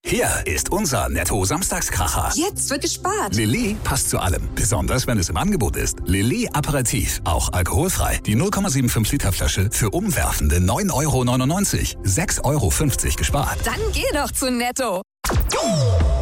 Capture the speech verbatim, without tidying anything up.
Hier ist unser Netto-Samstagskracher. Jetzt wird gespart. Lilly passt zu allem, besonders wenn es im Angebot ist. Lilly Aperitif, auch alkoholfrei. Die null Komma fünfundsiebzig Liter Flasche für umwerfende neun Euro neunundneunzig. sechs Euro fünfzig gespart. Dann geh doch zu Netto.